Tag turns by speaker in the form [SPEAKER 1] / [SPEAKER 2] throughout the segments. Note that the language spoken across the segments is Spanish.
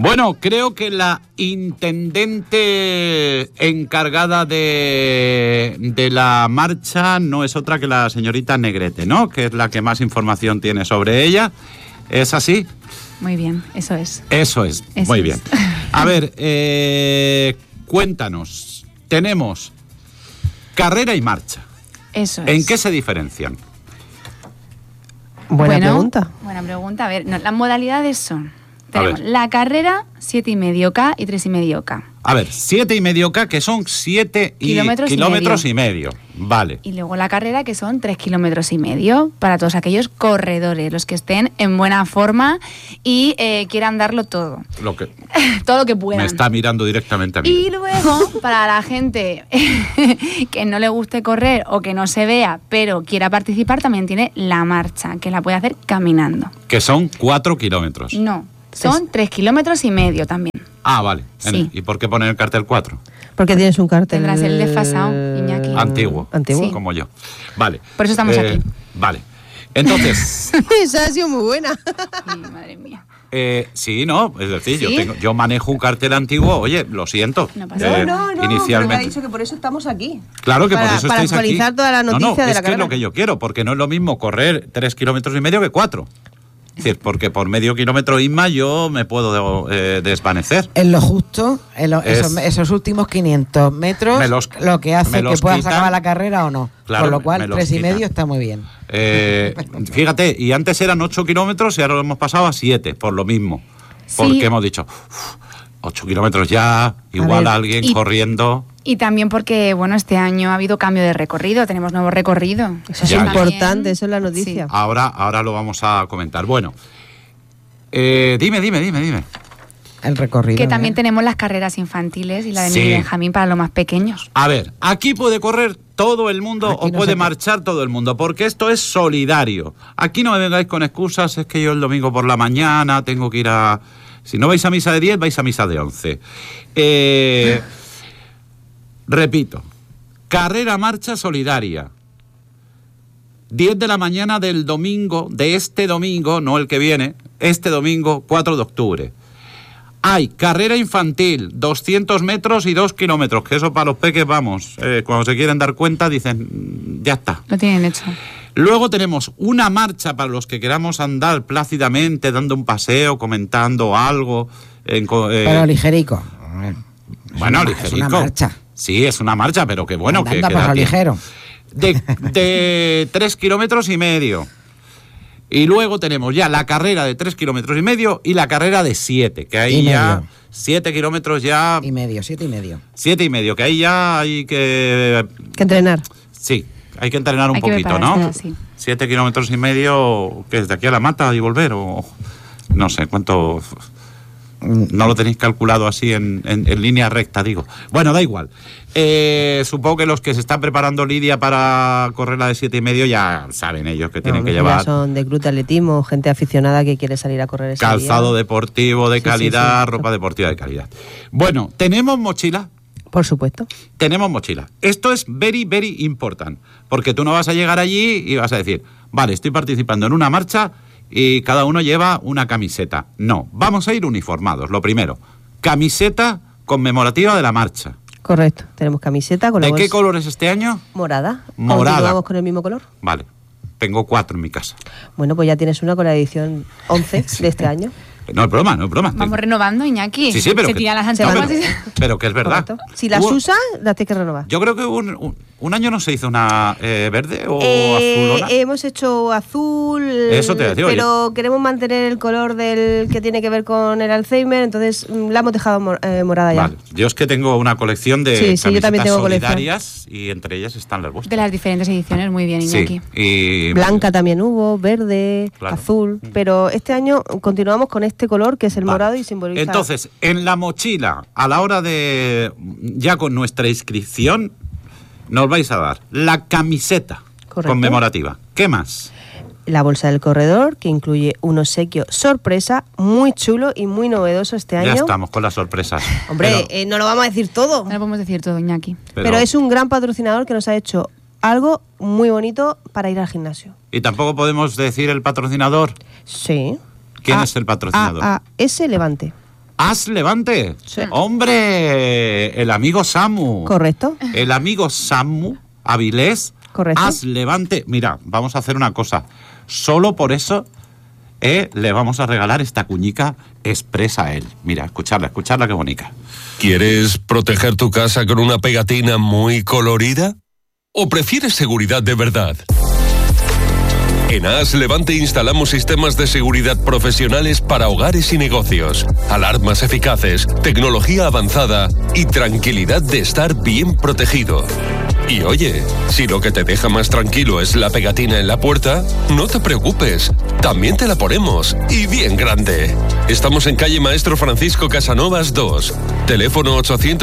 [SPEAKER 1] Bueno, creo que la intendente encargada de la marcha no es otra que la señorita Negrete, ¿no? Que es la que más información tiene sobre ella. ¿Es así?
[SPEAKER 2] Muy bien, eso es.
[SPEAKER 1] Eso es, muy bien. A ver, cuéntanos. Tenemos carrera y marcha.
[SPEAKER 2] Eso es.
[SPEAKER 1] ¿En qué se diferencian?
[SPEAKER 3] Buena pregunta.
[SPEAKER 2] Buena pregunta. A ver, no, las modalidades son... Tenemos la carrera, 7,5K y 3,5K.
[SPEAKER 1] A ver, 7,5K, que son 7 kilómetros y medio. Vale.
[SPEAKER 2] Y luego la carrera, que son 3,5 kilómetros para todos aquellos corredores, los que estén en buena forma y quieran darlo todo. Todo lo que puedan.
[SPEAKER 1] Me está mirando directamente a mí.
[SPEAKER 2] Y luego, para la gente que no le guste correr o que no se vea, pero quiera participar, también tiene la marcha, que la puede hacer caminando.
[SPEAKER 1] Que son 4 kilómetros.
[SPEAKER 2] No, son 3,5 kilómetros también.
[SPEAKER 1] Ah, vale.
[SPEAKER 2] Sí.
[SPEAKER 1] ¿Y por qué poner el cartel 4?
[SPEAKER 3] Porque tienes un cartel...
[SPEAKER 2] Tendrás el desfasado, Iñaki.
[SPEAKER 1] Antiguo.
[SPEAKER 2] Sí.
[SPEAKER 1] Como yo. Vale.
[SPEAKER 2] Por eso estamos aquí.
[SPEAKER 1] Vale. Entonces...
[SPEAKER 3] Esa ha sido muy buena.
[SPEAKER 2] Madre mía.
[SPEAKER 1] Sí, no, es decir,
[SPEAKER 2] ¿Sí?
[SPEAKER 1] yo manejo un cartel antiguo, oye, lo siento.
[SPEAKER 2] No pasa nada.
[SPEAKER 3] No,
[SPEAKER 1] inicialmente.
[SPEAKER 3] pero me ha dicho que por eso estamos aquí.
[SPEAKER 1] Claro que por eso estáis aquí.
[SPEAKER 3] Para actualizar toda la noticia de la
[SPEAKER 1] carrera. Es que es lo que yo quiero, porque no es lo mismo correr 3,5 kilómetros que 4. Es decir, porque por medio kilómetro Inma yo me puedo desvanecer.
[SPEAKER 4] En lo justo, esos últimos 500 metros, lo que hace que puedas acabar la carrera o no.
[SPEAKER 1] Claro,
[SPEAKER 4] con lo cual, 3,5 está muy bien.
[SPEAKER 1] Fíjate, y antes eran 8 kilómetros y ahora lo hemos pasado a 7, por lo mismo.
[SPEAKER 2] Sí.
[SPEAKER 1] Porque hemos dicho, 8 kilómetros ya, igual a alguien corriendo...
[SPEAKER 2] Y también porque, bueno, este año ha habido cambio de recorrido, tenemos nuevo recorrido.
[SPEAKER 3] Eso es importante, eso es la noticia.
[SPEAKER 2] Sí.
[SPEAKER 1] Ahora lo vamos a comentar. Bueno, dime.
[SPEAKER 4] El recorrido.
[SPEAKER 2] Que también tenemos las carreras infantiles y la de Miguel Benjamín para los más pequeños.
[SPEAKER 1] A ver, aquí puede correr todo el mundo o puede marchar todo el mundo, porque esto es solidario. Aquí no me vengáis con excusas, es que yo el domingo por la mañana tengo que ir a... Si no vais a misa de 10, vais a misa de 11. Repito, carrera marcha solidaria. 10 de la mañana del domingo, de este domingo, no el que viene, este domingo, 4 de octubre. Hay carrera infantil, 200 metros y 2 kilómetros, que eso para los peques, vamos, cuando se quieren dar cuenta dicen, ya está.
[SPEAKER 2] Lo tienen hecho.
[SPEAKER 1] Luego tenemos una marcha para los que queramos andar plácidamente, dando un paseo, comentando algo.
[SPEAKER 4] Pero ligerico.
[SPEAKER 1] Bueno, ligerico.
[SPEAKER 4] Es una marcha.
[SPEAKER 1] Sí, es una marcha, pero que bueno.
[SPEAKER 4] Anda, paso ligero.
[SPEAKER 1] De 3,5 kilómetros. Y luego tenemos ya la carrera de 3,5 kilómetros y la carrera de 7, que ahí ya 7 kilómetros ya...
[SPEAKER 4] 7,5.
[SPEAKER 1] 7,5, que ahí ya hay que...
[SPEAKER 3] Que entrenar.
[SPEAKER 1] Sí, hay que entrenar un poquito, ¿no?
[SPEAKER 2] Sí.
[SPEAKER 1] 7,5 kilómetros, que es de aquí a La Mata y volver, o no sé cuánto... No lo tenéis calculado así en línea recta, digo. Bueno, da igual. Supongo que los que se están preparando, Lidia, para correr la de 7,5 ya saben ellos que tienen que llevar...
[SPEAKER 3] Son de club de atletismo, gente aficionada que quiere salir a correr ese
[SPEAKER 1] calzado
[SPEAKER 3] día.
[SPEAKER 1] Deportivo de calidad,
[SPEAKER 3] sí.
[SPEAKER 1] Ropa deportiva de calidad. Bueno, ¿tenemos mochila?
[SPEAKER 3] Por supuesto.
[SPEAKER 1] Tenemos mochila. Esto es very, very important, porque tú no vas a llegar allí y vas a decir, vale, estoy participando en una marcha y cada uno lleva una camiseta. No, vamos a ir uniformados. Lo primero, camiseta conmemorativa de la marcha.
[SPEAKER 3] Correcto, tenemos camiseta con la
[SPEAKER 1] ¿De qué color es este año?
[SPEAKER 3] Morada.
[SPEAKER 1] Morada.
[SPEAKER 3] ¿Continuamos con el mismo color?
[SPEAKER 1] Vale, tengo 4 en mi casa.
[SPEAKER 3] Bueno, pues ya tienes una con la edición 11 de este año.
[SPEAKER 1] No es broma.
[SPEAKER 2] Vamos renovando, Iñaki.
[SPEAKER 1] Sí, pero
[SPEAKER 2] se tiran las antiguas.
[SPEAKER 1] Pero que es verdad.
[SPEAKER 3] Correcto. Si las usas, las tienes que renovar.
[SPEAKER 1] Yo creo que un año no se hizo una verde o azul.
[SPEAKER 3] Hemos hecho azul,
[SPEAKER 1] eso te decía,
[SPEAKER 3] pero queremos mantener el color del que tiene que ver con el Alzheimer, entonces la hemos dejado morada ya.
[SPEAKER 1] Vale. Yo es que tengo una colección de camisetas
[SPEAKER 3] yo también tengo
[SPEAKER 1] solidarias y entre ellas están las vuestras.
[SPEAKER 2] De las diferentes ediciones, muy bien, Iñaki.
[SPEAKER 1] Sí, y...
[SPEAKER 3] Blanca también hubo, verde, claro. Azul, pero este año continuamos con este color que es el morado y simboliza...
[SPEAKER 1] Entonces, en la mochila, a la hora de... ya con nuestra inscripción, nos vais a dar la camiseta conmemorativa. ¿Qué más?
[SPEAKER 3] La bolsa del corredor, que incluye un obsequio sorpresa muy chulo y muy novedoso este año.
[SPEAKER 1] Ya estamos con las sorpresas.
[SPEAKER 3] Hombre, no lo vamos a decir todo.
[SPEAKER 2] No lo podemos decir todo, Iñaki.
[SPEAKER 3] Pero es un gran patrocinador que nos ha hecho algo muy bonito para ir al gimnasio.
[SPEAKER 1] ¿Y tampoco podemos decir el patrocinador?
[SPEAKER 3] Sí.
[SPEAKER 1] ¿Quién es el patrocinador?
[SPEAKER 3] AAS Levante.
[SPEAKER 1] As Levante.
[SPEAKER 3] Sí.
[SPEAKER 1] Hombre, el amigo Samu.
[SPEAKER 3] Correcto.
[SPEAKER 1] El amigo Samu Avilés.
[SPEAKER 3] Correcto.
[SPEAKER 1] As Levante. Mira, vamos a hacer una cosa. Solo por eso le vamos a regalar esta cuñica expresa a él. Mira, escucharla, qué bonita.
[SPEAKER 5] ¿Quieres proteger tu casa con una pegatina muy colorida? ¿O prefieres seguridad de verdad? En AS Levante instalamos sistemas de seguridad profesionales para hogares y negocios, alarmas eficaces, tecnología avanzada y tranquilidad de estar bien protegido. Y oye, si lo que te deja más tranquilo es la pegatina en la puerta, no te preocupes, también te la ponemos, y bien grande. Estamos en calle Maestro Francisco Casanovas 2, teléfono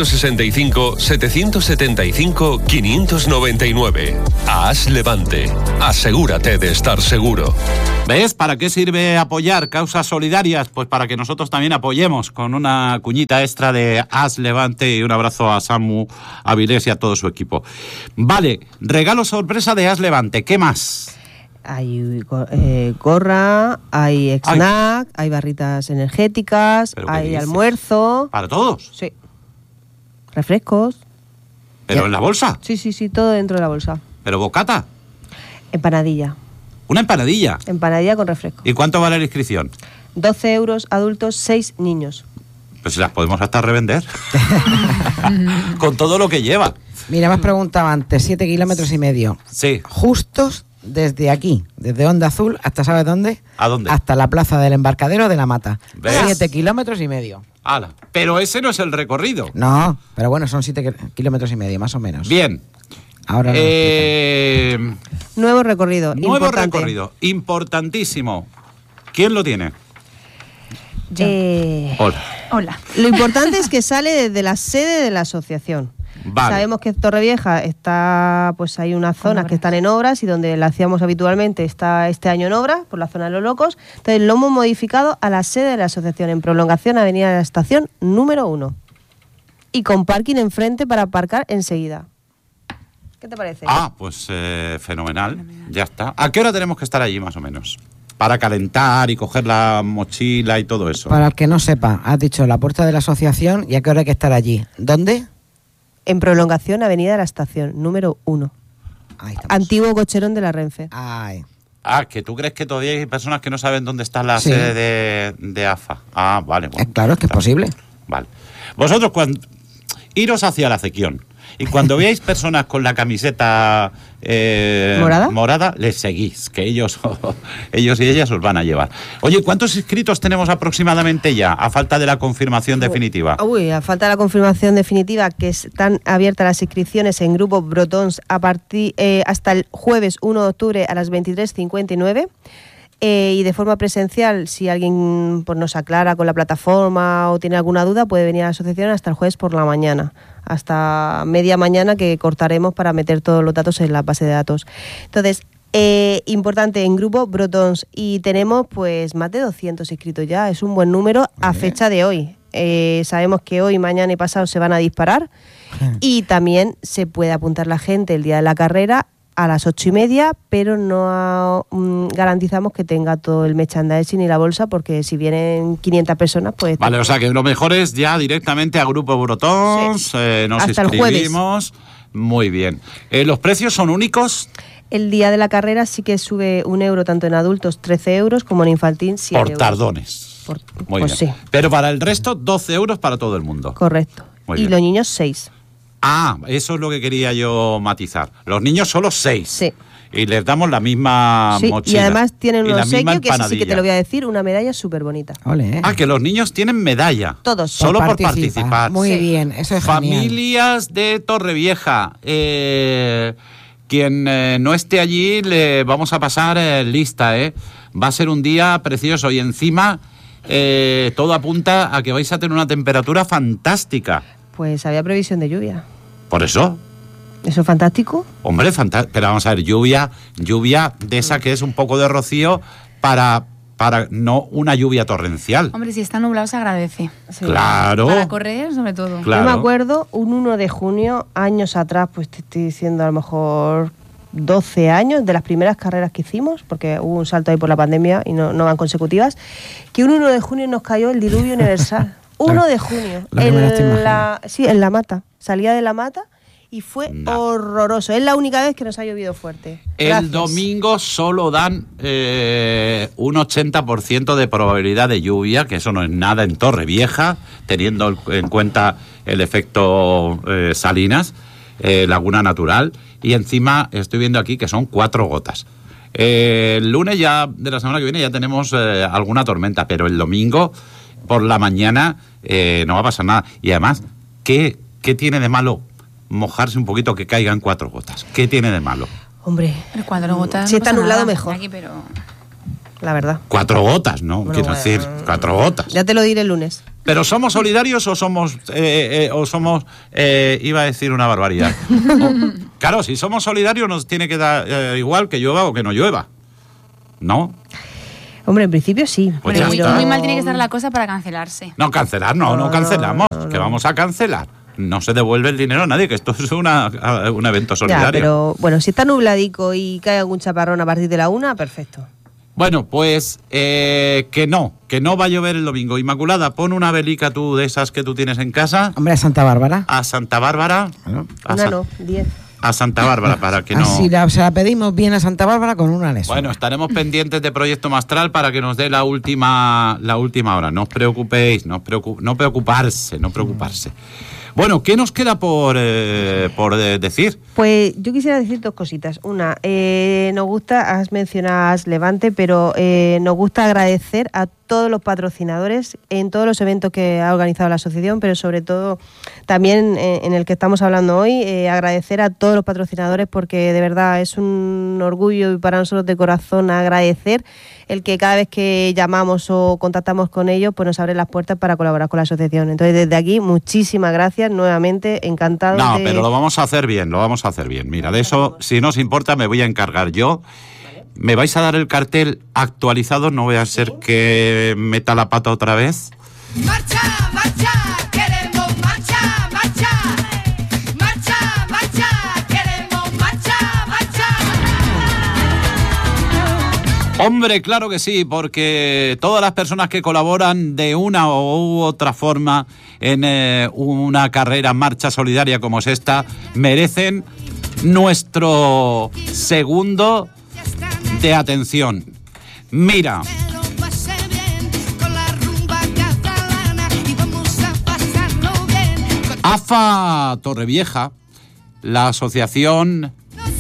[SPEAKER 5] 875-775-599. AS Levante, asegúrate de estar seguro.
[SPEAKER 1] ¿Ves para qué sirve apoyar causas solidarias? Pues para que nosotros también apoyemos con una cuñita extra de AS Levante, y un abrazo a Samu Avilés y a todo su equipo. Vale, regalo sorpresa de AS Levante, ¿qué más?
[SPEAKER 3] Hay gorra, hay snack, hay barritas energéticas, hay almuerzo.
[SPEAKER 1] ¿Para todos?
[SPEAKER 3] Sí. Refrescos.
[SPEAKER 1] ¿Pero en la bolsa?
[SPEAKER 3] Sí, todo dentro de la bolsa.
[SPEAKER 1] ¿Pero bocata?
[SPEAKER 3] Empanadilla.
[SPEAKER 1] ¿Una empanadilla?
[SPEAKER 3] Empanadilla con refresco.
[SPEAKER 1] ¿Y cuánto vale la inscripción?
[SPEAKER 3] 12 euros adultos, 6 niños.
[SPEAKER 1] Pues las podemos hasta revender. Con todo lo que lleva.
[SPEAKER 4] Mira, me has preguntado antes, 7 kilómetros y medio.
[SPEAKER 1] Sí.
[SPEAKER 4] Justos desde aquí, desde Onda Azul hasta, ¿sabes dónde?
[SPEAKER 1] ¿A dónde?
[SPEAKER 4] Hasta la plaza del Embarcadero de La Mata.
[SPEAKER 1] ¿Ves?
[SPEAKER 4] 7 kilómetros y medio.
[SPEAKER 1] ¡Hala! Pero ese no es el recorrido.
[SPEAKER 4] No, pero bueno, son 7 kilómetros y medio, más o menos.
[SPEAKER 1] Bien.
[SPEAKER 4] Ahora
[SPEAKER 3] nuevo recorrido.
[SPEAKER 1] Nuevo recorrido. Importantísimo. ¿Quién lo tiene?
[SPEAKER 2] Yo.
[SPEAKER 1] Hola.
[SPEAKER 3] Lo importante es que sale desde la sede de la asociación.
[SPEAKER 1] Vale.
[SPEAKER 3] Sabemos que Torrevieja está, pues hay unas zonas que están en obras, y donde la hacíamos habitualmente está este año en obras, por la zona de los Locos. Entonces lo hemos modificado a la sede de la asociación, en prolongación Avenida de la Estación número 1. Y con parking enfrente para aparcar enseguida. ¿Qué te parece?
[SPEAKER 1] Pues fenomenal. Ya está. ¿A qué hora tenemos que estar allí más o menos? Para calentar y coger la mochila y todo eso.
[SPEAKER 4] Para el que no sepa, has dicho la puerta de la asociación, y a qué hora hay que estar allí. ¿Dónde?
[SPEAKER 3] En prolongación Avenida de la Estación número 1.
[SPEAKER 4] Ahí estamos.
[SPEAKER 3] Antiguo cocherón de la Renfe.
[SPEAKER 4] Ay.
[SPEAKER 1] Que tú crees que todavía hay personas que no saben dónde está la sede de AFA. Vale. Bueno,
[SPEAKER 4] claro, es que es posible.
[SPEAKER 1] Vale. Vosotros, iros hacia la Acequión, y cuando veáis personas con la camiseta morada, les seguís, que ellos y ellas os van a llevar. Oye, ¿cuántos inscritos tenemos aproximadamente ya, a falta de la confirmación definitiva?
[SPEAKER 3] A falta de la confirmación definitiva, que están abiertas las inscripciones en Grupo Brotons hasta el jueves 1 de octubre a las 23:59. Y de forma presencial, si alguien nos aclara con la plataforma o tiene alguna duda, puede venir a la asociación hasta el jueves por la mañana, hasta media mañana, que cortaremos para meter todos los datos en la base de datos. Entonces, importante, en Grupo Brotons, y tenemos pues más de 200 inscritos ya, es un buen número a fecha de hoy. Sabemos que hoy, mañana y pasado se van a disparar, y también se puede apuntar la gente el día de la carrera a las 8:30, pero no garantizamos que tenga todo el merchandising y la bolsa, porque si vienen 500 personas, pues...
[SPEAKER 1] Vale, o sea que lo mejor es ya directamente a Grupo Brotons, nos
[SPEAKER 3] hasta
[SPEAKER 1] inscribimos. Muy bien. ¿Los precios son únicos?
[SPEAKER 3] El día de la carrera sí que sube 1 euro, tanto en adultos 13 euros, como en infantil 7 euros.
[SPEAKER 1] Por tardones. Muy bien.
[SPEAKER 3] Sí.
[SPEAKER 1] Pero para el resto, 12 euros para todo el mundo.
[SPEAKER 3] Correcto.
[SPEAKER 1] Muy
[SPEAKER 3] y
[SPEAKER 1] bien.
[SPEAKER 3] Los niños 6.
[SPEAKER 1] Eso es lo que quería yo matizar. Los niños solo 6.
[SPEAKER 3] Sí.
[SPEAKER 1] Y les damos la misma mochila.
[SPEAKER 3] Y además tienen un
[SPEAKER 1] y la
[SPEAKER 3] obsequio,
[SPEAKER 1] misma
[SPEAKER 3] que sí que te lo voy a decir, una medalla súper bonita.
[SPEAKER 4] Ole.
[SPEAKER 1] Que los niños tienen medalla.
[SPEAKER 3] Todos.
[SPEAKER 1] Solo por participar.
[SPEAKER 4] Muy bien, eso es
[SPEAKER 1] Familias de Torrevieja. Quien no esté allí, le vamos a pasar lista. Va a ser un día precioso, y encima todo apunta a que vais a tener una temperatura fantástica.
[SPEAKER 3] Pues había previsión de lluvia.
[SPEAKER 1] ¿Por eso?
[SPEAKER 3] ¿Eso es fantástico?
[SPEAKER 1] Hombre, fantástico. Pero vamos a ver, lluvia de esa que es un poco de rocío, para no una lluvia torrencial.
[SPEAKER 2] Hombre, si está nublado se agradece.
[SPEAKER 3] Sí.
[SPEAKER 1] Claro.
[SPEAKER 2] Para correr, sobre todo.
[SPEAKER 1] Claro.
[SPEAKER 3] Yo me acuerdo, un 1 de junio, años atrás, pues te estoy diciendo a lo mejor 12 años, de las primeras carreras que hicimos, porque hubo un salto ahí por la pandemia y no van consecutivas, que un 1 de junio nos cayó el diluvio universal. 1 de junio. En La Mata. Salía de La Mata y fue horroroso. Es la única vez que nos ha llovido fuerte. Gracias.
[SPEAKER 1] El domingo solo dan un 80% de probabilidad de lluvia, que eso no es nada en Torrevieja, teniendo en cuenta el efecto Salinas, laguna natural, y encima estoy viendo aquí que son 4 gotas. El lunes ya de la semana que viene ya tenemos alguna tormenta, pero el domingo por la mañana no va a pasar nada. Y además, ¿qué tiene de malo mojarse un poquito, que caigan 4 gotas? ¿Qué tiene de malo?
[SPEAKER 3] Hombre,
[SPEAKER 2] 4 gotas.
[SPEAKER 3] Si está nublado, mejor.
[SPEAKER 2] Aquí, pero...
[SPEAKER 3] La verdad.
[SPEAKER 1] 4 gotas, ¿no? Bueno, quiero decir, 4 gotas.
[SPEAKER 3] Ya te lo diré el lunes.
[SPEAKER 1] ¿Pero somos solidarios o somos iba a decir una barbaridad? Claro, si somos solidarios nos tiene que dar igual que llueva o que no llueva, ¿no?
[SPEAKER 3] Hombre, en principio sí.
[SPEAKER 1] Pues
[SPEAKER 2] muy mal tiene que estar la cosa para cancelarse.
[SPEAKER 1] No cancelamos, que vamos a cancelar. No se devuelve el dinero a nadie, que esto es un evento solidario.
[SPEAKER 3] Ya, pero bueno, si está nubladico y cae algún chaparrón a partir de la 1, perfecto.
[SPEAKER 1] Bueno, pues que no va a llover el domingo. Inmaculada, pon una velica tú de esas que tú tienes en casa.
[SPEAKER 4] Hombre, a Santa Bárbara.
[SPEAKER 1] A Santa Bárbara.
[SPEAKER 3] Bueno, 10.
[SPEAKER 1] A Santa Bárbara, para que no...
[SPEAKER 4] Así se la pedimos bien a Santa Bárbara con una les.
[SPEAKER 1] Bueno, estaremos pendientes de Proyecto Mastral para que nos dé la última hora. No os preocupéis, no preocuparse. Bueno, ¿qué nos queda por decir?
[SPEAKER 3] Pues yo quisiera decir 2 cositas. Una, nos gusta, has mencionado As Levante, pero nos gusta agradecer a todos los patrocinadores en todos los eventos que ha organizado la asociación, pero sobre todo también en el que estamos hablando hoy, agradecer a todos los patrocinadores, porque de verdad es un orgullo y para nosotros de corazón agradecer el que cada vez que llamamos o contactamos con ellos, pues nos abren las puertas para colaborar con la asociación. Entonces, desde aquí, muchísimas gracias, nuevamente, encantado.
[SPEAKER 1] No, pero lo vamos a hacer bien. Mira, de eso, si no os importa, me voy a encargar yo. ¿Me vais a dar el cartel actualizado? No voy a ser que meta la pata otra vez.
[SPEAKER 6] ¡Marcha, marcha! ¡Queremos marcha, marcha! ¡Marcha, marcha! ¡Queremos marcha, marcha!
[SPEAKER 1] Hombre, claro que sí, porque todas las personas que colaboran de una u otra forma en una carrera marcha solidaria como es esta, merecen nuestro segundo de atención. Mira, AFA Torrevieja, la asociación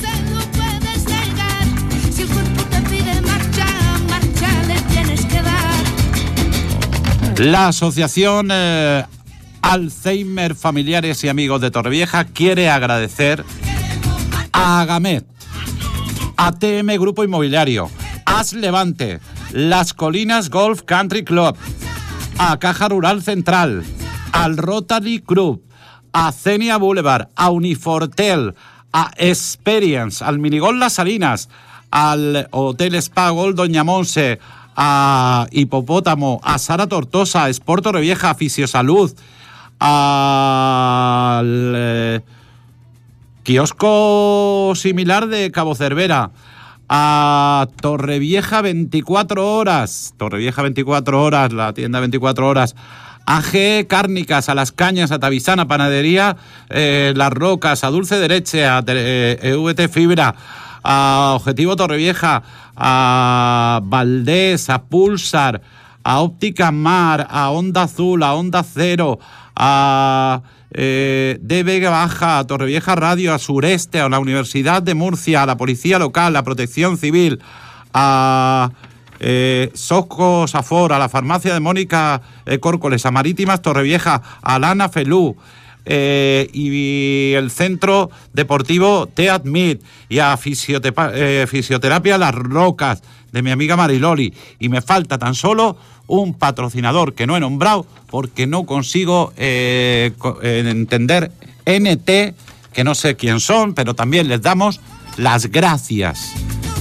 [SPEAKER 1] Alzheimer Familiares y Amigos de Torrevieja quiere agradecer a Agamet, ATM Grupo Inmobiliario, As Levante, Las Colinas Golf Country Club, a Caja Rural Central, al Rotary Club, a Cenia Boulevard, a Unifortel, a Experience, al Minigol Las Salinas, al Hotel Spa Gold Doña Monse, a Hipopótamo, a Sara Tortosa, a Sport Torrevieja, a Fisiosalud, al kiosco similar de Cabo Cervera, a Torrevieja 24 horas, la tienda 24 horas, a GE Cárnicas, a Las Cañas, a Tavisana Panadería, Las Rocas, a Dulce de Leche, a VT Fibra, a Objetivo Torrevieja, a Valdés, a Pulsar, a Óptica Mar, a Onda Azul, a Onda Cero, a DB Baja, a Torrevieja Radio, a Sureste, a la Universidad de Murcia, a la Policía Local, a Protección Civil, a Soco Safor, a la Farmacia de Mónica Córcoles, a Marítimas Torrevieja, a Lana Felú, y el Centro Deportivo Teatmit, y a Fisioterapia Las Rocas, de mi amiga Mariloli. Y me falta tan solo un patrocinador que no he nombrado porque no consigo entender NT, que no sé quién son, pero también les damos las gracias.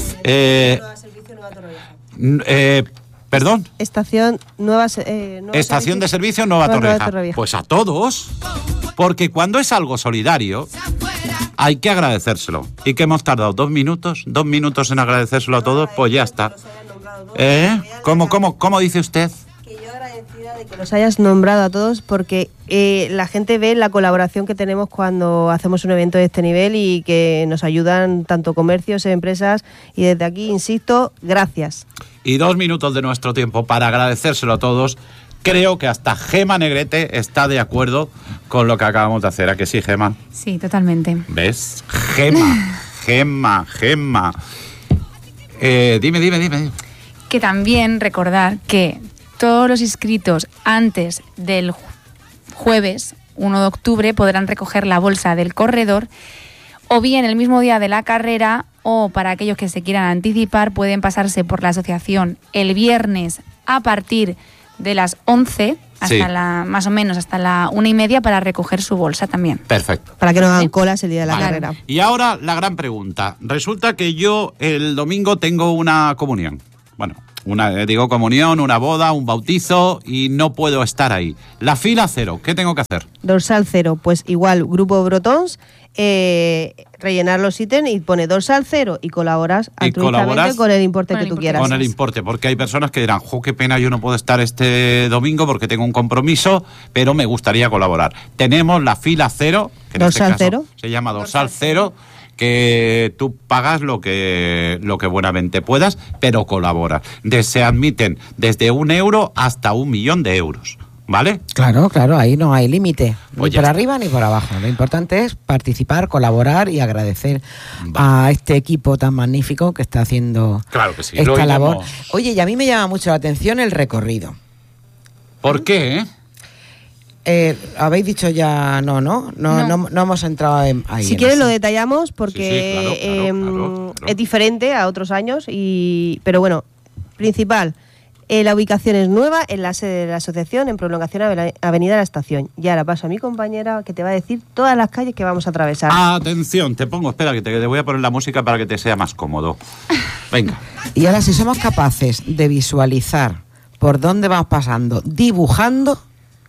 [SPEAKER 1] ¿Perdón?
[SPEAKER 3] Estación
[SPEAKER 1] de Servicio Nueva Torrevieja. Pues a todos, porque cuando es algo solidario hay que agradecérselo. ¿Y que hemos tardado? 2 minutos en agradecérselo a todos, pues ya está. ¿Cómo dice usted?
[SPEAKER 3] Que yo agradecida de que los hayas nombrado a todos porque la gente ve la colaboración que tenemos cuando hacemos un evento de este nivel y que nos ayudan tanto comercios, empresas, y desde aquí, insisto, gracias.
[SPEAKER 1] Y 2 minutos de nuestro tiempo para agradecérselo a todos. Creo que hasta Gema Negrete está de acuerdo con lo que acabamos de hacer. ¿A que sí, Gema?
[SPEAKER 2] Sí, totalmente.
[SPEAKER 1] ¿Ves? Gema. Dime.
[SPEAKER 2] Que también recordar que todos los inscritos antes del jueves 1 de octubre podrán recoger la bolsa del corredor, o bien el mismo día de la carrera, o para aquellos que se quieran anticipar pueden pasarse por la asociación el viernes a partir de las 11 hasta más o menos hasta la 1:30 para recoger su bolsa también.
[SPEAKER 1] Perfecto.
[SPEAKER 3] Para que no hagan colas el día de la carrera.
[SPEAKER 1] Y ahora la gran pregunta. Resulta que yo el domingo tengo una comunión. Bueno, comunión, una boda, un bautizo y no puedo estar ahí. La fila 0, ¿qué tengo que hacer?
[SPEAKER 3] Dorsal 0, pues igual, Grupo Brotons, rellenar los ítems y pone dorsal 0 y colaboras altruistamente con el importe que tú quieras.
[SPEAKER 1] Con el importe, porque hay personas que dirán, qué pena, yo no puedo estar este domingo porque tengo un compromiso, pero me gustaría colaborar. Tenemos la fila 0, que en
[SPEAKER 3] dorsal
[SPEAKER 1] este caso
[SPEAKER 3] 0.
[SPEAKER 1] Se llama dorsal 0, que tú pagas lo que buenamente puedas, pero colaboras. Se admiten desde 1 euro hasta 1 millón de euros. ¿Vale?
[SPEAKER 4] Claro, ahí no hay límite,
[SPEAKER 1] Pues
[SPEAKER 4] ni por arriba ni por abajo. Lo importante es participar, colaborar y agradecer a este equipo tan magnífico que está haciendo esta labor. Oye, y a mí me llama mucho la atención el recorrido.
[SPEAKER 1] ¿Por qué?
[SPEAKER 4] Habéis dicho ya no hemos entrado ahí.
[SPEAKER 3] Si quieres lo detallamos porque
[SPEAKER 1] claro.
[SPEAKER 3] es diferente a otros años, pero bueno, principal. La ubicación es nueva en la sede de la asociación en prolongación Avenida La Estación. Y ahora paso a mi compañera que te va a decir todas las calles que vamos a atravesar.
[SPEAKER 1] Atención, espera que te voy a poner la música para que te sea más cómodo. Venga.
[SPEAKER 4] Y ahora si somos capaces de visualizar por dónde vamos pasando, dibujando,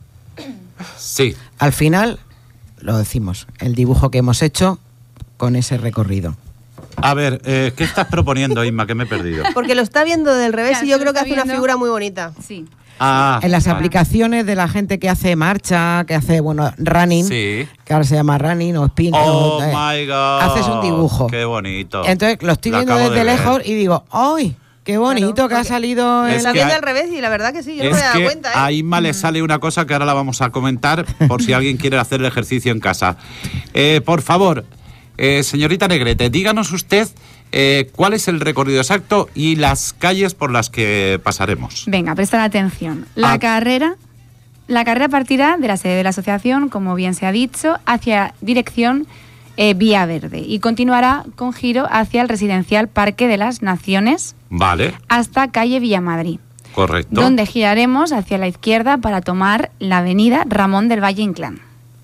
[SPEAKER 1] sí.
[SPEAKER 4] Al final lo decimos, el dibujo que hemos hecho con ese recorrido.
[SPEAKER 1] A ver, ¿qué estás proponiendo, Inma? Que me he perdido.
[SPEAKER 3] Porque lo está viendo del revés y yo creo que hace una figura muy bonita.
[SPEAKER 2] Sí.
[SPEAKER 4] En las aplicaciones de la gente que hace marcha, que hace, running,
[SPEAKER 1] sí.
[SPEAKER 4] Que ahora se llama running o spin.
[SPEAKER 1] My God.
[SPEAKER 4] Haces un dibujo.
[SPEAKER 1] Qué bonito.
[SPEAKER 4] Entonces lo estoy viendo desde lejos y digo, ¡ay! Qué bonito que ha salido.
[SPEAKER 3] Está viendo al revés y la verdad que sí, yo no me he dado cuenta.
[SPEAKER 1] A Inma le sale una cosa que ahora la vamos a comentar por si alguien quiere hacer el ejercicio en casa. Por favor, señorita Negrete, díganos usted cuál es el recorrido exacto y las calles por las que pasaremos.
[SPEAKER 2] Venga, prestad atención. La carrera partirá de la sede de la asociación, como bien se ha dicho, hacia dirección Vía Verde y continuará con giro hacia el residencial Parque de las Naciones.
[SPEAKER 1] Vale.
[SPEAKER 2] Hasta calle Villamadrid.
[SPEAKER 1] Correcto.
[SPEAKER 2] Donde giraremos hacia la izquierda para tomar la avenida Ramón del Valle Inclán.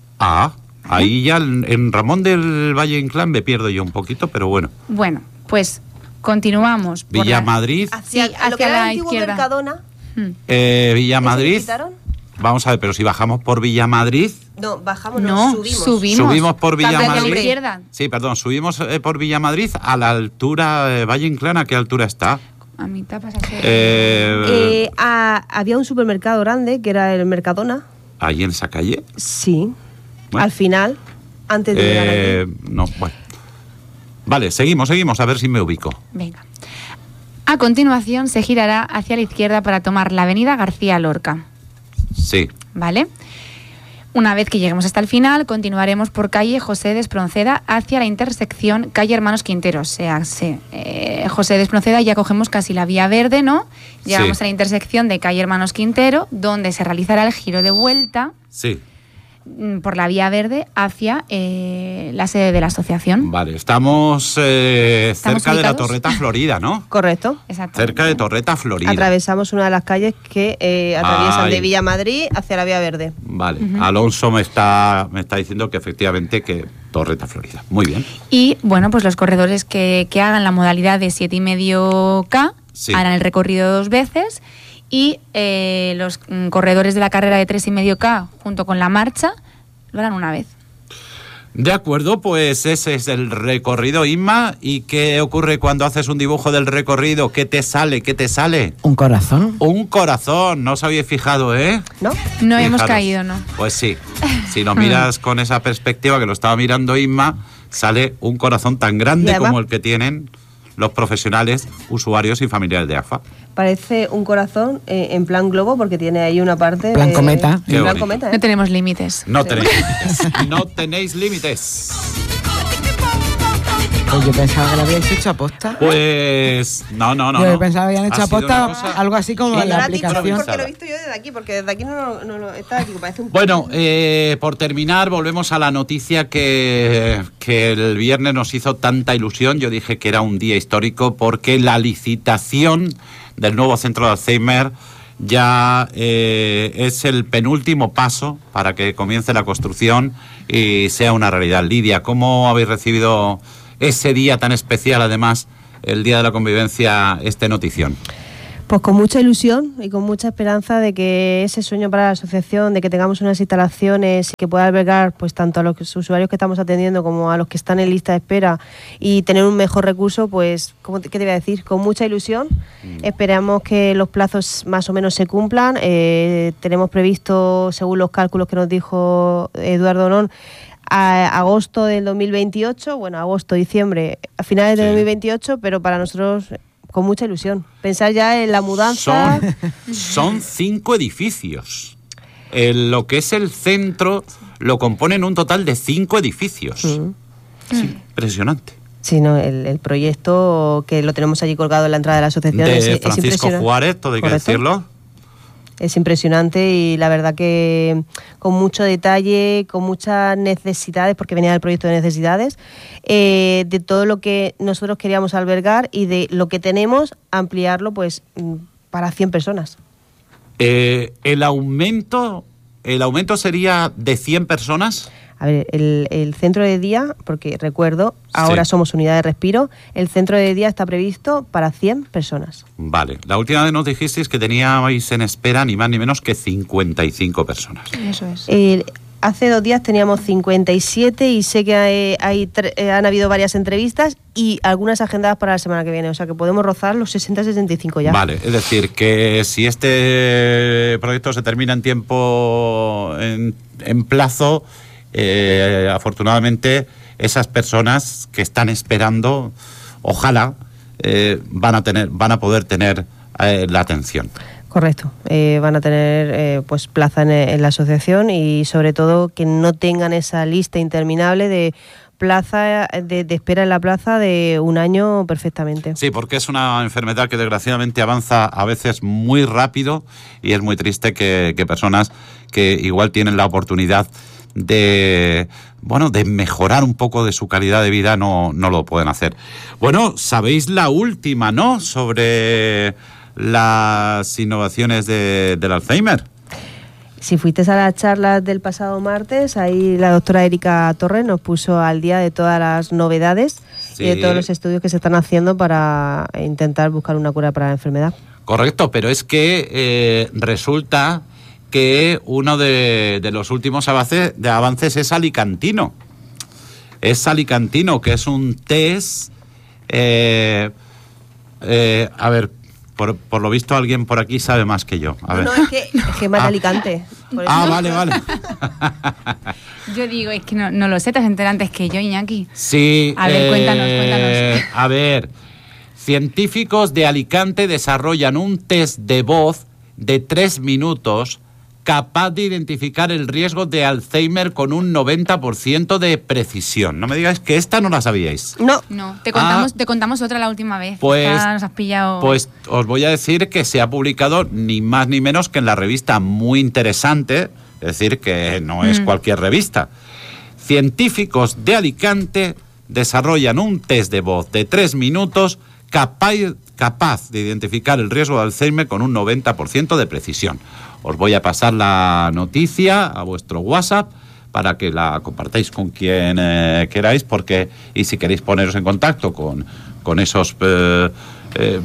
[SPEAKER 1] Ahí ya en Ramón del Valle Inclán me pierdo yo un poquito, pero bueno.
[SPEAKER 2] Bueno, pues continuamos.
[SPEAKER 1] Villamadrid.
[SPEAKER 3] Hacia lo que era la izquierda. Mercadona.
[SPEAKER 1] Villamadrid. Vamos a ver, pero si bajamos por Villamadrid...
[SPEAKER 3] No,
[SPEAKER 2] subimos
[SPEAKER 1] por Villamadrid.
[SPEAKER 2] Sí,
[SPEAKER 1] perdón, subimos por Villamadrid a la altura Valle Inclán. ¿A qué altura está?
[SPEAKER 2] A mitad pasa a ser...
[SPEAKER 3] había un supermercado grande que era el Mercadona.
[SPEAKER 1] ¿Ahí en esa calle?
[SPEAKER 3] Sí. Bueno. Al final, antes de llegar aquí.
[SPEAKER 1] No, bueno. Vale, seguimos, a ver si me ubico.
[SPEAKER 2] Venga. A continuación se girará hacia la izquierda para tomar la avenida García Lorca.
[SPEAKER 1] Sí.
[SPEAKER 2] ¿Vale? Una vez que lleguemos hasta el final, continuaremos por calle José de Espronceda hacia la intersección calle Hermanos Quintero. O sea, José de Espronceda ya cogemos casi la Vía Verde, ¿no? Llegamos a la intersección de calle Hermanos Quintero, donde se realizará el giro de vuelta.
[SPEAKER 1] Sí.
[SPEAKER 2] Por la Vía Verde hacia la sede de la asociación.
[SPEAKER 1] Vale, estamos cerca de la Torreta Florida, ¿no?
[SPEAKER 3] Correcto.
[SPEAKER 1] Cerca de Torreta Florida.
[SPEAKER 3] Atravesamos una de las calles que atraviesan de Villamadrid hacia la Vía Verde.
[SPEAKER 1] Vale, Alonso me está diciendo que efectivamente que Torreta Florida. Muy bien.
[SPEAKER 2] Y bueno, pues los corredores que hagan la modalidad de 7,5K harán el recorrido 2 veces. Y los corredores de la carrera de 3,5K junto con la marcha lo harán una vez.
[SPEAKER 1] De acuerdo, pues ese es el recorrido, Inma. ¿Y qué ocurre cuando haces un dibujo del recorrido? ¿Qué te sale? ¿Qué te sale?
[SPEAKER 4] Un corazón.
[SPEAKER 1] Un corazón, no os habéis fijado, ¿eh?
[SPEAKER 2] No hemos caído, ¿no?
[SPEAKER 1] Pues sí, si lo miras con esa perspectiva que lo estaba mirando Inma, sale un corazón tan grande
[SPEAKER 3] además,
[SPEAKER 1] como el que tienen los profesionales, usuarios y familiares de AFA.
[SPEAKER 3] Parece un corazón en plan globo porque tiene ahí una parte...
[SPEAKER 4] Plan cometa.
[SPEAKER 1] Qué
[SPEAKER 3] plan
[SPEAKER 1] bonito.
[SPEAKER 3] cometa, ¿eh?
[SPEAKER 2] No tenemos límites.
[SPEAKER 1] No tenéis límites. No tenéis límites.
[SPEAKER 4] Pues yo pensaba que lo habíais hecho aposta.
[SPEAKER 1] Pues no.
[SPEAKER 4] Yo pensaba que habían hecho
[SPEAKER 1] Ha sido
[SPEAKER 4] aposta
[SPEAKER 1] una cosa
[SPEAKER 4] algo así como en la
[SPEAKER 3] Ahora a ti,
[SPEAKER 4] aplicación.
[SPEAKER 3] porque lo he visto yo desde aquí, porque desde aquí no está aquí, parece un...
[SPEAKER 1] Bueno, por terminar, volvemos a la noticia que el viernes nos hizo tanta ilusión. Yo dije que era un día histórico porque la licitación del nuevo centro de Alzheimer ya es el penúltimo paso para que comience la construcción y sea una realidad. Lidia, ¿cómo habéis recibido ese día tan especial, además, el Día de la Convivencia, esta notición?
[SPEAKER 3] Pues con mucha ilusión y con mucha esperanza de que ese sueño para la asociación, de que tengamos unas instalaciones que pueda albergar pues tanto a los usuarios que estamos atendiendo como a los que están en lista de espera y tener un mejor recurso, pues, ¿qué te voy a decir? Con mucha ilusión. Esperamos que los plazos más o menos se cumplan. Tenemos previsto, según los cálculos que nos dijo Eduardo Non, a agosto del 2028, diciembre, a finales del 2028, pero para nosotros con mucha ilusión. Pensar ya en la mudanza.
[SPEAKER 1] Son 5 edificios. Lo que es el centro lo componen un total de 5 edificios. Sí, impresionante.
[SPEAKER 3] Sí, no, el proyecto que lo tenemos allí colgado en la entrada de la asociación
[SPEAKER 1] De
[SPEAKER 3] es
[SPEAKER 1] Francisco
[SPEAKER 3] impresionante.
[SPEAKER 1] Juárez, todo hay que
[SPEAKER 3] Correcto.
[SPEAKER 1] decirlo.
[SPEAKER 3] Es impresionante y la verdad que con mucho detalle, con muchas necesidades, porque venía del proyecto de necesidades, de todo lo que nosotros queríamos albergar y de lo que tenemos, ampliarlo pues para 100 personas.
[SPEAKER 1] El aumento sería de 100 personas.
[SPEAKER 3] A ver, el centro de día, porque recuerdo, ahora somos unidad de respiro, el centro de día está previsto para 100 personas.
[SPEAKER 1] Vale, la última vez nos dijisteis que teníais en espera ni más ni menos que 55 personas.
[SPEAKER 2] Eso es.
[SPEAKER 3] Hace 2 días teníamos 57 y sé que han habido varias entrevistas y algunas agendadas para la semana que viene, o sea que podemos rozar los 60-65 ya.
[SPEAKER 1] Vale, es decir, que si este proyecto se termina en tiempo, en plazo, afortunadamente esas personas que están esperando, ojalá van a poder tener la atención.
[SPEAKER 3] Correcto, van a tener pues plaza en la asociación y sobre todo que no tengan esa lista interminable de plaza de espera en la plaza de un año perfectamente.
[SPEAKER 1] Sí, porque es una enfermedad que desgraciadamente avanza a veces muy rápido y es muy triste que personas que igual tienen la oportunidad de mejorar un poco de su calidad de vida no lo pueden hacer. Bueno, sabéis la última, ¿no?, sobre las innovaciones del Alzheimer.
[SPEAKER 3] Si fuiste a las charlas del pasado martes, ahí la doctora Erika Torres nos puso al día de todas las novedades y de todos los estudios que se están haciendo para intentar buscar una cura para la enfermedad.
[SPEAKER 1] Correcto, pero es que resulta que uno de los últimos avances es alicantino. Es alicantino, que es un test... a ver, por lo visto alguien por aquí sabe más que yo. A ver.
[SPEAKER 3] No, es que más de Alicante.
[SPEAKER 1] Vale.
[SPEAKER 2] Yo digo, es que no lo sé, te has enterado antes que yo, Iñaki.
[SPEAKER 1] Sí.
[SPEAKER 2] A ver, cuéntanos.
[SPEAKER 1] A ver, científicos de Alicante desarrollan un test de voz de 3 minutos capaz de identificar el riesgo de Alzheimer con un 90% de precisión. No me digáis que esta no la sabíais.
[SPEAKER 2] No, te contamos otra la última vez.
[SPEAKER 1] Pues,
[SPEAKER 2] nos has pillado.
[SPEAKER 1] Pues os voy a decir que se ha publicado ni más ni menos que en la revista Muy Interesante, es decir, que no es cualquier revista. Científicos de Alicante desarrollan un test de voz de 3 minutos capaz de identificar el riesgo de Alzheimer con un 90% de precisión. Os voy a pasar la noticia a vuestro WhatsApp para que la compartáis con quien queráis, y si queréis poneros en contacto con esos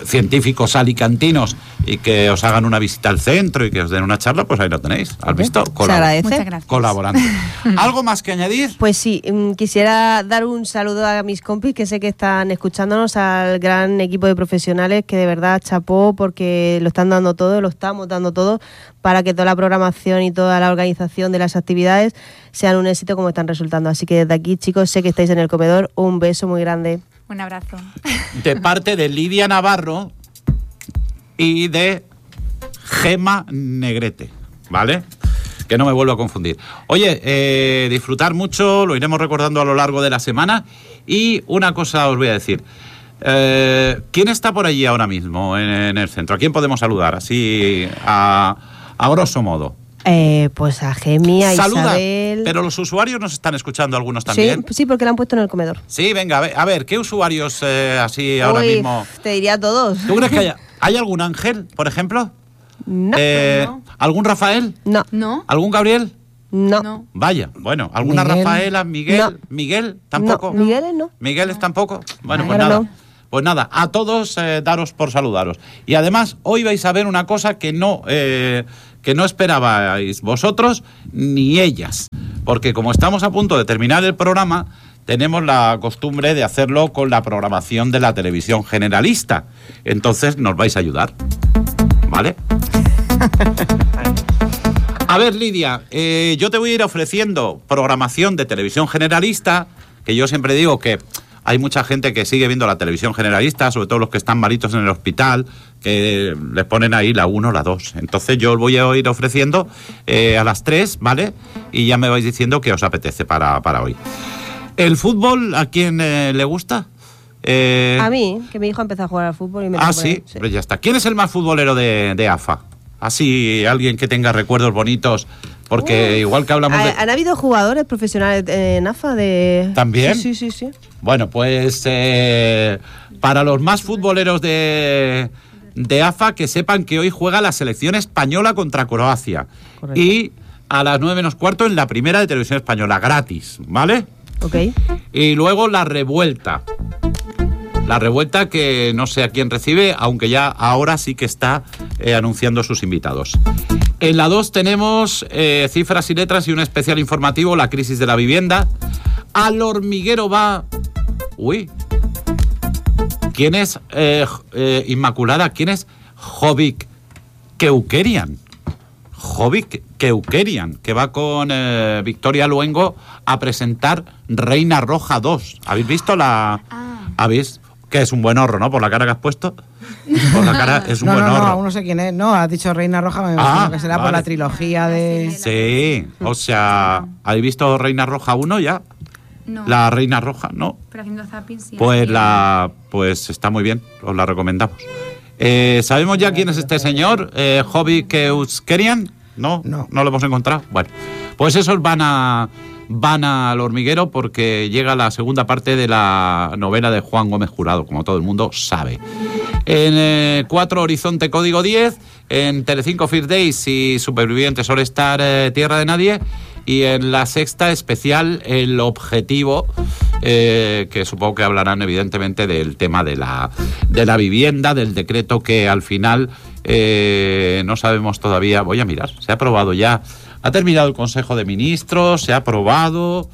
[SPEAKER 1] científicos alicantinos y que os hagan una visita al centro y que os den una charla, pues ahí lo tenéis. ¿Has visto?
[SPEAKER 3] Se agradece.
[SPEAKER 2] Muchas gracias.
[SPEAKER 1] Colaborando. ¿Algo más que añadir?
[SPEAKER 3] Pues sí, quisiera dar un saludo a mis compis que sé que están escuchándonos, al gran equipo de profesionales que de verdad chapó porque lo están dando todo, lo estamos dando todo para que toda la programación y toda la organización de las actividades sean un éxito como están resultando. Así que desde aquí, chicos, sé que estáis en el comedor, un beso muy grande.
[SPEAKER 2] Un abrazo.
[SPEAKER 1] De parte de Lidia Navarro y de Gema Negrete, ¿vale? Que no me vuelvo a confundir. Oye, disfrutar mucho, lo iremos recordando a lo largo de la semana. Y una cosa os voy a decir. ¿Quién está por allí ahora mismo en el centro? ¿A quién podemos saludar? Así, a grosso modo.
[SPEAKER 3] Pues a Gemi, a
[SPEAKER 1] Saluda,
[SPEAKER 3] Isabel...
[SPEAKER 1] pero los usuarios nos están escuchando algunos también.
[SPEAKER 3] Sí, porque la han puesto en el comedor.
[SPEAKER 1] Sí, venga, a ver, ¿qué usuarios así ahora mismo?
[SPEAKER 3] Te diría todos.
[SPEAKER 1] ¿Tú crees que hay algún Ángel, por ejemplo?
[SPEAKER 3] No.
[SPEAKER 2] No.
[SPEAKER 1] ¿Algún Rafael?
[SPEAKER 3] No.
[SPEAKER 2] ¿No?
[SPEAKER 1] ¿Algún Gabriel?
[SPEAKER 3] No.
[SPEAKER 2] No.
[SPEAKER 1] Vaya, bueno, ¿alguna
[SPEAKER 4] Miguel.
[SPEAKER 1] Rafaela? ¿Miguel?
[SPEAKER 3] No.
[SPEAKER 1] ¿Miguel? ¿Tampoco?
[SPEAKER 3] No. Miguel no.
[SPEAKER 1] ¿Migueles tampoco? Bueno, pues
[SPEAKER 3] Claro,
[SPEAKER 1] nada.
[SPEAKER 3] no.
[SPEAKER 1] Pues nada, a todos daros por saludaros. Y además, hoy vais a ver una cosa que no esperabais vosotros ni ellas. Porque como estamos a punto de terminar el programa, tenemos la costumbre de hacerlo con la programación de la televisión generalista. Entonces nos vais a ayudar. ¿Vale? A ver, Lidia, yo te voy a ir ofreciendo programación de televisión generalista, que yo siempre digo que hay mucha gente que sigue viendo la televisión generalista, sobre todo los que están malitos en el hospital, que les ponen ahí la 1 o la 2. Entonces yo os voy a ir ofreciendo a las 3, ¿vale? Y ya me vais diciendo qué os apetece para hoy. ¿El fútbol a quién le gusta?
[SPEAKER 3] A mí, que mi hijo ha empezado a jugar al fútbol y me lo
[SPEAKER 1] Sí,
[SPEAKER 3] pone,
[SPEAKER 1] pues ya está. ¿Quién es el más futbolero de AFA? Así, alguien que tenga recuerdos bonitos, porque igual que hablamos de...
[SPEAKER 3] ¿Han habido jugadores profesionales en AFA de...?
[SPEAKER 1] ¿También?
[SPEAKER 3] Sí.
[SPEAKER 1] Bueno, pues para los más futboleros de AFA, que sepan que hoy juega la selección española contra Croacia.
[SPEAKER 3] Correcto.
[SPEAKER 1] Y a las 9:45 en la primera de televisión española, gratis, ¿vale?
[SPEAKER 3] Ok.
[SPEAKER 1] Y luego la revuelta. La revuelta que no sé a quién recibe, aunque ya ahora sí que está anunciando sus invitados. En la 2 tenemos cifras y letras y un especial informativo, la crisis de la vivienda. Al hormiguero va... Uy. ¿Quién es Inmaculada? ¿Quién es Jovic Keukerian? Jovic Keukerian, que va con Victoria Luengo a presentar Reina Roja 2. ¿Habéis visto la...? ¿Habéis...? Que es un buen horror, ¿no? Por la cara que has puesto. Por la cara es un buen horror.
[SPEAKER 4] No, aún no sé quién es. No, has dicho Reina Roja, me imagino que será por la trilogía de...
[SPEAKER 1] Sí, o sea, ¿habéis visto Reina Roja 1 ya?
[SPEAKER 2] No.
[SPEAKER 1] La Reina Roja, ¿no?
[SPEAKER 2] Pero haciendo zapping sí.
[SPEAKER 1] Pues está muy bien, os la recomendamos. ¿Sabemos ya quién es este señor? ¿Jovic Keukerian? No lo hemos encontrado. Bueno, pues esos van al hormiguero porque llega la segunda parte de la novela de Juan Gómez Jurado, como todo el mundo sabe. En 4 Horizonte Código 10, en Telecinco First Days y Supervivientes All Star Tierra de Nadie, y en la sexta especial El Objetivo, que supongo que hablarán evidentemente del tema de la vivienda, del decreto que al final no sabemos todavía. Voy a mirar, se ha aprobado ya. Ha terminado el Consejo de Ministros, se ha aprobado.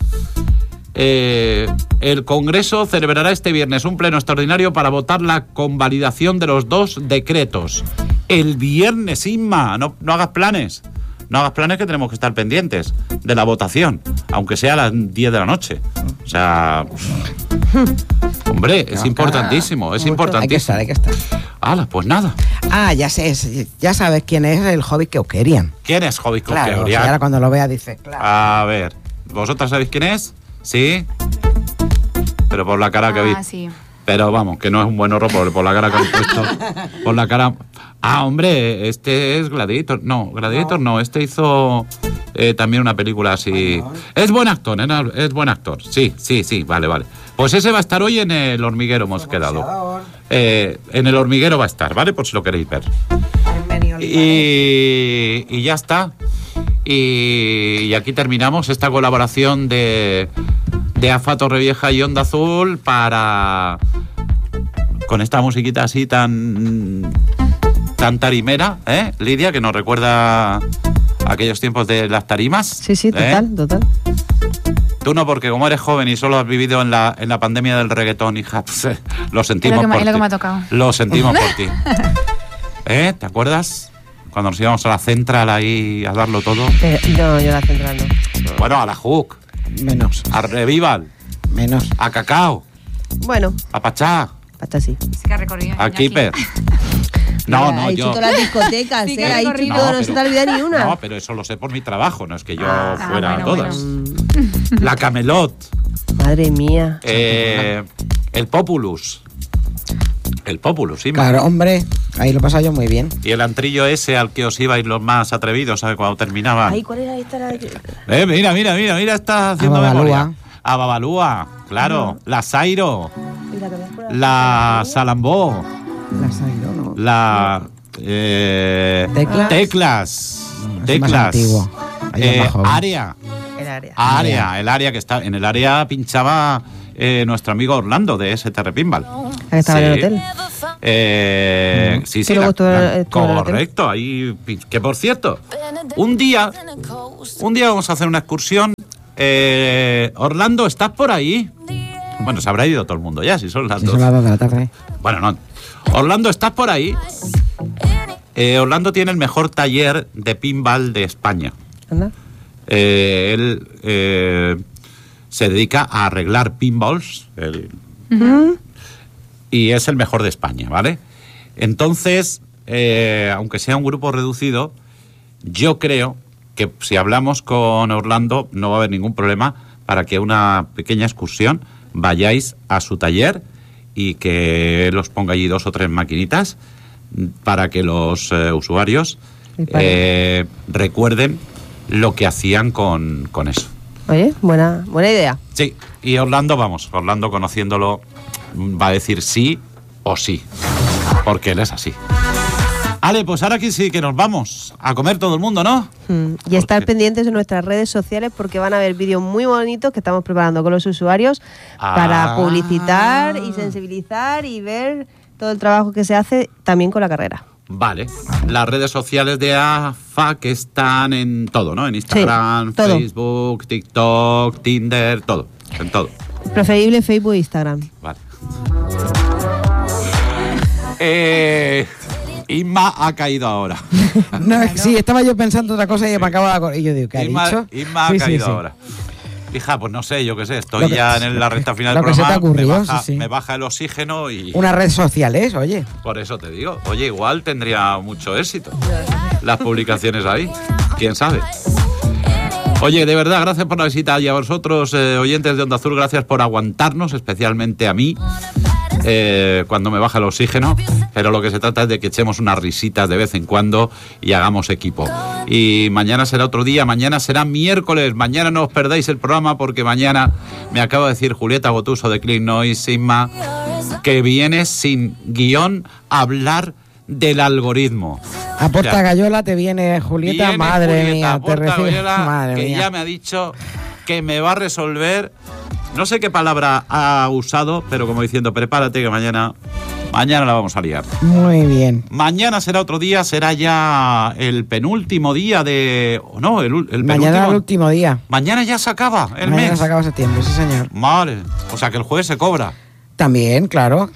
[SPEAKER 1] El Congreso celebrará este viernes un pleno extraordinario para votar la convalidación de los 2 decretos. El viernes, Inma, no hagas planes. No hagas planes, que tenemos que estar pendientes de la votación, aunque sea a las 10 de la noche. O sea... Hombre, es importantísimo, es importantísimo.
[SPEAKER 4] Hay que estar.
[SPEAKER 1] ¡Hala, pues nada!
[SPEAKER 4] Ya sé, ya sabes quién es el Jovic Keukerian.
[SPEAKER 1] ¿Quién es Jovic Keukerian?
[SPEAKER 4] Claro, ahora cuando lo vea dice, claro.
[SPEAKER 1] A ver, ¿vosotras sabéis quién es? ¿Sí? Pero por la cara que habéis...
[SPEAKER 2] Sí.
[SPEAKER 1] Pero vamos, que no es un buen horror por la cara que habéis puesto. Por la cara... hombre, este es Gladiator. No, Gladiator no, este hizo también una película así... Es buen actor, es buen actor. Sí, vale. Pues ese va a estar hoy en El Hormiguero, hemos quedado. En El Hormiguero va a estar, ¿vale? Por si lo queréis ver. Y ya está. Y aquí terminamos esta colaboración de AFA Torrevieja y Onda Azul para con esta musiquita así tan tarimera, Lidia, que nos recuerda aquellos tiempos de las tarimas.
[SPEAKER 3] Sí, total.
[SPEAKER 1] Tú no, porque como eres joven y solo has vivido en la pandemia del reggaetón, hija, pues, lo sentimos por ti.
[SPEAKER 2] Es lo que me ha tocado.
[SPEAKER 1] Lo sentimos por ti. ¿Te acuerdas? Cuando nos íbamos a la Central ahí a darlo todo.
[SPEAKER 3] No, yo a la Central no.
[SPEAKER 1] Bueno, a la Hook.
[SPEAKER 4] Menos.
[SPEAKER 1] A Revival.
[SPEAKER 4] Menos.
[SPEAKER 1] A Cacao.
[SPEAKER 3] Bueno.
[SPEAKER 1] A Pachá.
[SPEAKER 3] Pachá sí.
[SPEAKER 2] Sí que ha recorrido.
[SPEAKER 1] A Keeper. No,
[SPEAKER 3] ha
[SPEAKER 1] yo.
[SPEAKER 3] hecho todas las discotecas,
[SPEAKER 2] Sí que
[SPEAKER 3] ha dicho
[SPEAKER 2] recorrido.
[SPEAKER 3] todo, no se te olvida ni una.
[SPEAKER 1] No, pero eso lo sé por mi trabajo, no es que yo fuera a
[SPEAKER 2] bueno,
[SPEAKER 1] todas. La Camelot.
[SPEAKER 3] Madre mía.
[SPEAKER 1] El Populus. El Populus, sí.
[SPEAKER 4] Claro, hombre, ahí lo he pasado yo muy bien.
[SPEAKER 1] Y el antrillo ese al que os ibais los más atrevidos, ¿sabes? Cuando terminaba.
[SPEAKER 3] Ay, ¿cuál era esta?
[SPEAKER 1] Mira, está haciendo
[SPEAKER 4] Babalúa.
[SPEAKER 1] memoria. A Babalúa, claro. La Sairo.
[SPEAKER 3] Mira, que me acuerdo.
[SPEAKER 1] La Salambó.
[SPEAKER 4] La Sairo, ¿no?
[SPEAKER 1] La...
[SPEAKER 4] ¿Teclas?
[SPEAKER 1] Teclas.
[SPEAKER 4] Es más antiguo. Ahí es más joven.
[SPEAKER 1] Área.
[SPEAKER 3] El área.
[SPEAKER 1] El área que está... En el área pinchaba nuestro amigo Orlando de STR Pinball.
[SPEAKER 3] La que estaba en el hotel.
[SPEAKER 1] Sí,
[SPEAKER 3] Que luego estuvo en el hotel.
[SPEAKER 1] correcto. Ahí, que por cierto, un día vamos a hacer una excursión. Orlando, ¿estás por ahí? Bueno, se habrá ido todo el mundo ya, si son las
[SPEAKER 4] Sí,
[SPEAKER 1] 2.
[SPEAKER 4] son las 2 de la tarde.
[SPEAKER 1] Bueno, no. Orlando, ¿estás por ahí? Orlando tiene el mejor taller de pinball de España.
[SPEAKER 3] Anda.
[SPEAKER 1] Él se dedica a arreglar pinballs y es el mejor de España, ¿vale? Entonces, aunque sea un grupo reducido, yo creo que si hablamos con Orlando no va a haber ningún problema para que una pequeña excursión vayáis a su taller y que él os ponga allí 2 o 3 maquinitas para que los usuarios recuerden lo que hacían con eso.
[SPEAKER 3] Oye, buena idea.
[SPEAKER 1] Sí, y Orlando conociéndolo va a decir sí o sí, porque él es así. Ale, pues ahora aquí sí que nos vamos a comer todo el mundo, ¿no?
[SPEAKER 3] Y estar pendientes de nuestras redes sociales porque van a haber vídeos muy bonitos que estamos preparando con los usuarios para publicitar y sensibilizar y ver todo el trabajo que se hace también con la carrera.
[SPEAKER 1] Vale. Las redes sociales de AFA que están en todo, ¿no? En Instagram,
[SPEAKER 3] sí, todo.
[SPEAKER 1] Facebook, TikTok, Tinder, todo. En todo.
[SPEAKER 3] Preferible Facebook e Instagram.
[SPEAKER 1] Vale. Isma ha caído ahora.
[SPEAKER 4] No, sí, estaba yo pensando otra cosa y me acabo de acordar. Y yo digo, ¿qué ha dicho?
[SPEAKER 1] Isma ha caído ahora. Hija, pues no sé, yo qué sé, estoy ya en la recta final del
[SPEAKER 4] lo que
[SPEAKER 1] programa.
[SPEAKER 4] se te ocurrió,
[SPEAKER 1] me baja el oxígeno y...
[SPEAKER 4] Una red social es, oye.
[SPEAKER 1] Por eso te digo, oye, igual tendría mucho éxito las publicaciones ahí, quién sabe. Oye, de verdad, gracias por la visita y a vosotros, oyentes de Onda Azul, gracias por aguantarnos, especialmente a mí, cuando me baja el oxígeno, pero lo que se trata es de que echemos unas risitas de vez en cuando y hagamos equipo. Y mañana será otro día, mañana será miércoles, mañana no os perdáis el programa porque mañana me acaba de decir Julieta Gotuso de Clean Noise, Isma, que viene sin guión a hablar del algoritmo.
[SPEAKER 4] A Porta Gallola te viene Julieta, madre
[SPEAKER 1] Julieta,
[SPEAKER 4] mía, te recibe, madre
[SPEAKER 1] que
[SPEAKER 4] mía.
[SPEAKER 1] ya me ha dicho que me va a resolver, no sé qué palabra ha usado, pero como diciendo, prepárate que mañana la vamos a liar.
[SPEAKER 4] Muy bien.
[SPEAKER 1] Mañana será otro día, será ya el penúltimo día de... No, el
[SPEAKER 4] Mañana
[SPEAKER 1] penúltimo.
[SPEAKER 4] el último día.
[SPEAKER 1] Mañana ya se acaba el
[SPEAKER 4] Mañana
[SPEAKER 1] mes.
[SPEAKER 4] se acaba septiembre, sí señor.
[SPEAKER 1] Vale, o sea que el jueves se cobra.
[SPEAKER 4] También, claro.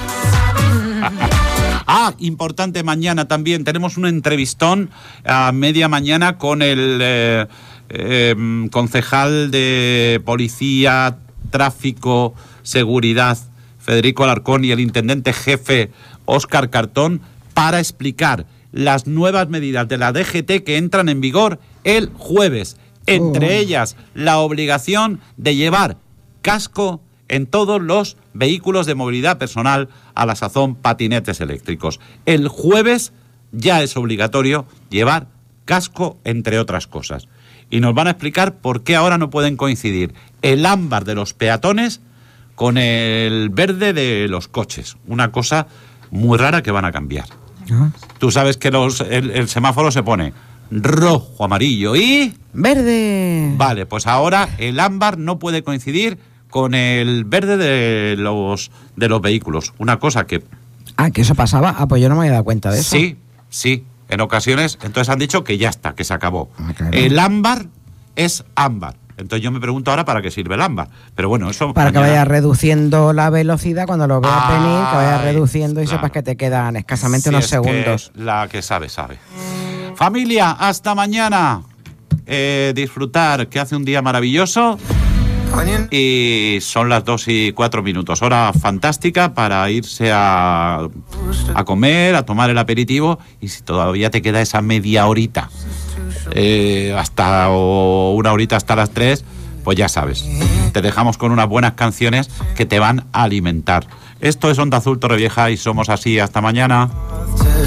[SPEAKER 1] Importante, mañana también tenemos un entrevistón a media mañana con el concejal de Policía, Tráfico, Seguridad, Federico Alarcón, y el intendente jefe, Óscar Cartón, para explicar las nuevas medidas de la DGT que entran en vigor el jueves. Entre ellas, la obligación de llevar casco en todos los vehículos de movilidad personal, a la sazón patinetes eléctricos. El jueves ya es obligatorio llevar casco, entre otras cosas. Y nos van a explicar por qué ahora no pueden coincidir el ámbar de los peatones con el verde de los coches. Una cosa muy rara que van a cambiar. Tú sabes que el semáforo se pone rojo, amarillo y...
[SPEAKER 4] ¡verde!
[SPEAKER 1] Vale, pues ahora el ámbar no puede coincidir con el verde de los vehículos. Una cosa que...
[SPEAKER 4] ¿que eso pasaba? Pues yo no me había dado cuenta de eso.
[SPEAKER 1] Sí. En ocasiones, entonces han dicho que ya está, que se acabó.
[SPEAKER 4] Claro.
[SPEAKER 1] El ámbar es ámbar. Entonces yo me pregunto ahora para qué sirve el ámbar. Pero bueno, eso...
[SPEAKER 4] Para que vayas reduciendo la velocidad cuando lo veas venir, que vayas reduciendo y
[SPEAKER 1] claro.
[SPEAKER 4] Sepas que te quedan escasamente unos segundos.
[SPEAKER 1] La que sabe. Familia, hasta mañana. Disfrutar, que hace un día maravilloso. Y son las 2:04. Hora fantástica para irse a comer, a tomar el aperitivo. Y si todavía te queda esa media horita, o una horita hasta las 3, pues ya sabes, te dejamos con unas buenas canciones que te van a alimentar. Esto es Onda Azul Torrevieja y somos así. Hasta mañana.